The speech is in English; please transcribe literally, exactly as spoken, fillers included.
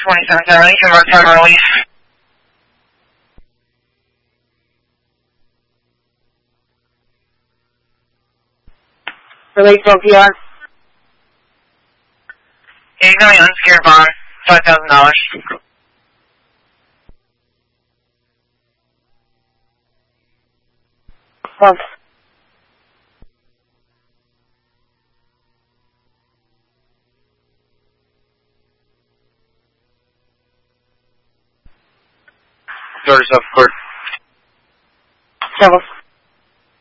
twenty-seven seventy, convert time release. Release O P R. Incoming unsecured bond, five thousand dollars. Pump. Third of court. Double.